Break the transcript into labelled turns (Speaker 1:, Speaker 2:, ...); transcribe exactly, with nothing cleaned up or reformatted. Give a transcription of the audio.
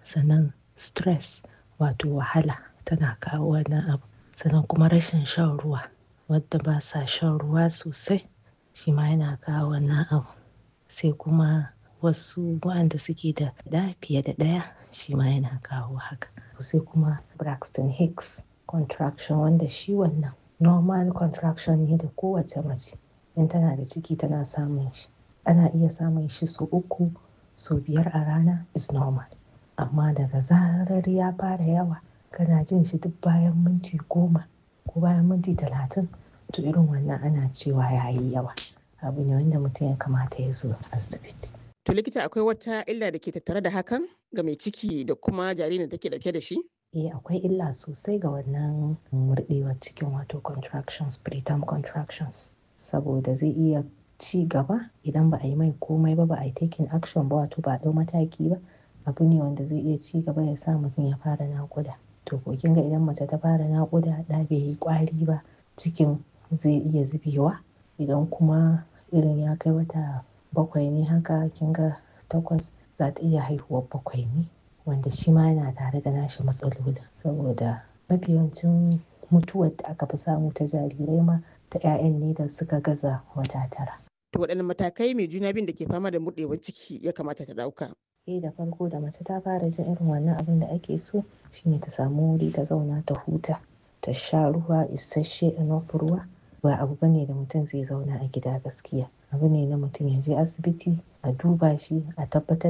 Speaker 1: sannan stress wato wahala tana kawo wannan abu, sannan kuma rashin shan ruwa, wadda ba sa shan ruwa sosai shi ma yana kawo wannan abu, sai kuma wasu waɗanda suke da ɗa fiye da ɗaya shi ma yana kawo haka. Sai kuma Braxton Hicks contraction wanda shi wannan normal contraction ne da kowace mace in tana da ciki tana samun shi. Ana iya samun shi sau uku, sau biyar a rana is normal. Amma daga zarar ya fara yawa kana jin shi duk bayan minti goma ko bayan minti talatin, to irin wannan ana cewa ya yi yawa. Abu ne wanda mutum ya kamata ya zo asibiti.
Speaker 2: To likita, akwai wata illa da ke tattare da hakan ga mai ciki da kuma jaririn da take dauke da shi?
Speaker 1: Eh, akwai illa sosai ga wannan murɗewar cikin wato contractions, preterm contractions, saboda zai iya ci gaba idan ba a yi mai komai ba, ba a yi taking action ba, wato ba a ɗau mataki ba. Abu ne wanda zai iya ci gaba ya sa mutum ya fara naƙuda. To ko kin ga idan mace ta fara naƙuda ɗa bai yi ƙwari ba, cikin zai iya zubewa. Idan kuma irin ya kai wata bakwai ne haka, kin ga takwas, za ta iya haihuwar bakwai ne, wanda shi ma yana tare da nashi matsalolin, saboda mafi yawancin mutuwar da aka fi samu ta jarirai ma ta 'ya'yan ne da suka gaza wata tara.
Speaker 2: To waɗanne matakai mai juna biyun da ke fama da murɗewar ciki ya kamata ta ɗauka?
Speaker 1: Eh, da farko da mace ta fara jin irin wannan abin da ake so shine ta samu wuri ta zauna ta huta, ta sha ruwa isasshe, enough ruwa. Ba abu bane da mutum zai zauna a gida gaskiya. Abu ne na mutum ya je asibiti a duba shi, a tabbatar